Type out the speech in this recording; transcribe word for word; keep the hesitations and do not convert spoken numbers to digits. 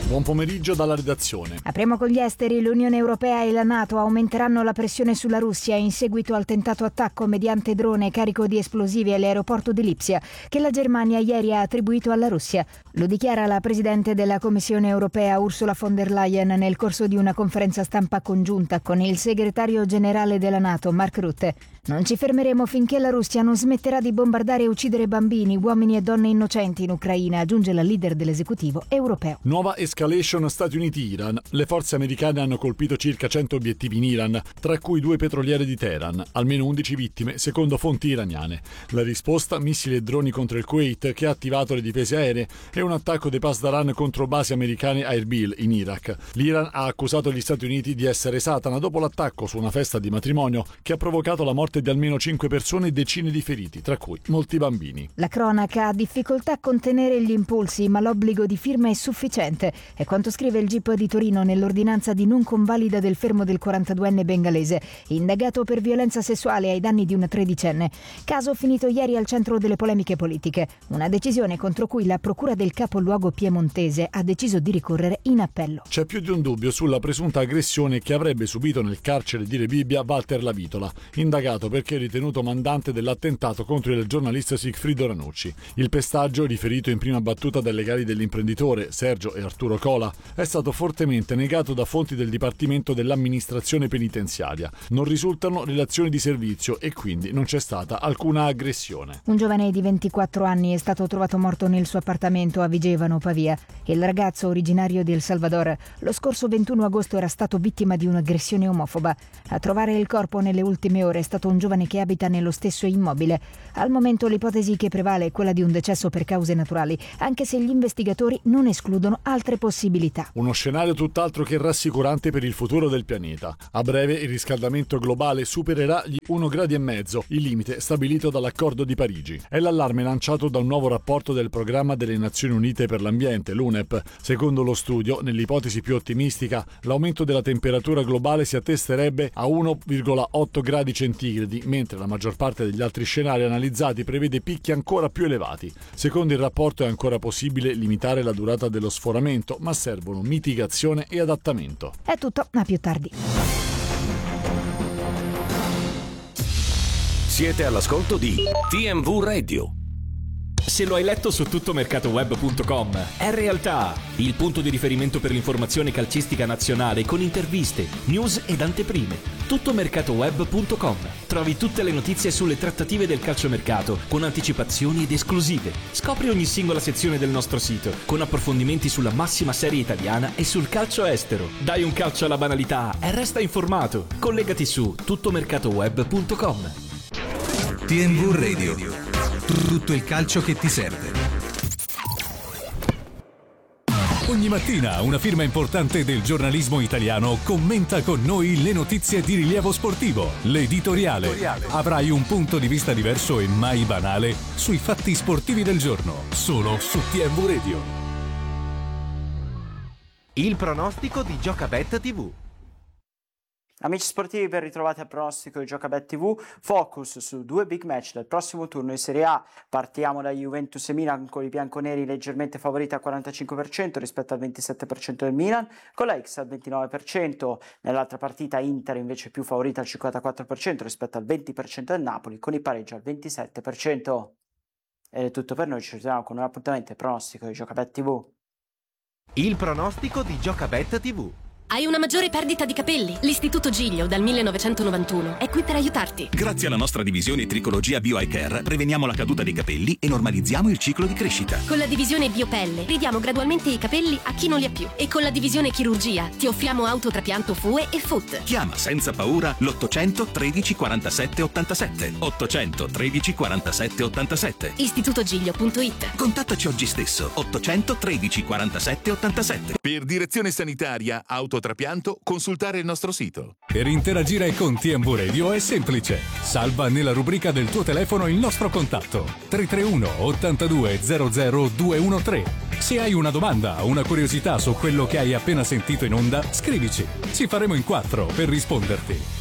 Buon pomeriggio dalla redazione. Apriamo con gli esteri. L'Unione Europea e la NATO aumenteranno la pressione sulla Russia in seguito al tentato attacco mediante drone carico di esplosivi all'aeroporto di Lipsia, che la Germania ieri ha attribuito alla Russia. Lo dichiara la Presidente della Commissione Europea Ursula von der Leyen nel corso di una conferenza stampa congiunta con il segretario generale della NATO, Mark Rutte. Non ci fermeremo finché la Russia non smetterà di bombardare e uccidere bambini, uomini e donne innocenti in Ucraina, aggiunge la leader dell'esecutivo europeo. Nuova escalation Stati Uniti-Iran. Le forze americane hanno colpito circa cento obiettivi in Iran, tra cui due petroliere di Teheran. Almeno undici vittime, secondo fonti iraniane. La risposta, missili e droni contro il Kuwait, che ha attivato le difese aeree, e un attacco dei Pasdaran contro basi americane a Erbil, in Iraq. L'Iran ha accusato gli Stati Uniti di essere Satana dopo l'attacco su una festa di matrimonio che ha provocato la morte di almeno cinque persone e decine di feriti, tra cui molti bambini. La cronaca ha difficoltà a contenere gli impulsi, ma l'obbligo di firma è sufficiente. È quanto scrive il G I P di Torino nell'ordinanza di non convalida del fermo del quarantaduenne bengalese, indagato per violenza sessuale ai danni di una tredicenne. Caso finito ieri al centro delle polemiche politiche. Una decisione contro cui la procura del capoluogo piemontese ha deciso di ricorrere in appello. C'è più di un dubbio sulla presunta aggressione che avrebbe subito nel carcere di Rebibbia Walter Lavitola, indagato perché è ritenuto mandante dell'attentato contro il giornalista Sigfrido Ranucci. Il pestaggio, riferito in prima battuta dai legali dell'imprenditore Sergio e Arturo Cola, è stato fortemente negato da fonti del Dipartimento dell'Amministrazione Penitenziaria. Non risultano relazioni di servizio e quindi non c'è stata alcuna aggressione. Un giovane di ventiquattro anni è stato trovato morto nel suo appartamento a Vigevano, Pavia. Il ragazzo, originario di El Salvador, lo scorso ventuno agosto era stato vittima di un'aggressione omofoba. A trovare il corpo nelle ultime ore è stato un giovane che abita nello stesso immobile. Al momento l'ipotesi che prevale è quella di un decesso per cause naturali, anche se gli investigatori non escludono altre possibilità. Uno scenario tutt'altro che rassicurante per il futuro del pianeta. A breve il riscaldamento globale supererà gli uno gradi e mezzo, il limite stabilito dall'Accordo di Parigi. È l'allarme lanciato da un nuovo rapporto del Programma delle Nazioni Unite per l'Ambiente, l'U N E P. Secondo lo studio, nell'ipotesi più ottimistica, l'aumento della temperatura globale si attesterebbe a uno virgola otto gradi centigradi, mentre la maggior parte degli altri scenari analizzati prevede picchi ancora più elevati. Secondo il rapporto è ancora possibile limitare la durata dello sforamento, ma servono mitigazione e adattamento. È tutto, a più tardi. Siete all'ascolto di T M V Radio. Se lo hai letto su tuttomercatoweb punto com, è realtà, il punto di riferimento per l'informazione calcistica nazionale con interviste, news ed anteprime. tuttomercatoweb punto com. Trovi tutte le notizie sulle trattative del calciomercato con anticipazioni ed esclusive. Scopri ogni singola sezione del nostro sito con approfondimenti sulla massima serie italiana e sul calcio estero. Dai un calcio alla banalità e resta informato. Collegati su tuttomercatoweb punto com. T M V Radio. Tutto il calcio che ti serve. Ogni mattina una firma importante del giornalismo italiano commenta con noi le notizie di rilievo sportivo. L'editoriale. Avrai un punto di vista diverso e mai banale sui fatti sportivi del giorno. Solo su T M V Radio. Il pronostico di Giocabet tivù. Amici sportivi, ben ritrovati al pronostico di Giocabet tivù. Focus su due big match del prossimo turno di Serie A. Partiamo da Juventus e Milan, con i bianconeri leggermente favoriti al quarantacinque per cento rispetto al ventisette per cento del Milan, con la X al ventinove per cento. Nell'altra partita Inter invece più favorita al cinquantaquattro per cento rispetto al venti per cento del Napoli, con i pareggi al ventisette per cento. Ed è tutto per noi, ci vediamo con un appuntamento pronostico di Giocabet tivù. Il pronostico di Giocabet tivù. Hai una maggiore perdita di capelli? L'Istituto Giglio dal millenovecentonovantuno è qui per aiutarti. Grazie alla nostra divisione Tricologia Bio Eye Care preveniamo la caduta dei capelli e normalizziamo il ciclo di crescita. Con la divisione Biopelle ridiamo gradualmente i capelli a chi non li ha più. E con la divisione Chirurgia ti offriamo autotrapianto F U E e F U T. Chiama senza paura l'ottocento tredici quarantasette ottantasette. ottocento tredici quarantasette ottantasette. istituto giglio punto it. Contattaci oggi stesso. ottocento tredici quarantasette ottantasette. Per direzione sanitaria auto trapianto, consultare il nostro sito. Per interagire con T M V Radio è semplice. Salva nella rubrica del tuo telefono il nostro contatto tre tre uno ottantadue zero zero duecentotredici. Se hai una domanda o una curiosità su quello che hai appena sentito in onda, scrivici. Ci faremo in quattro per risponderti.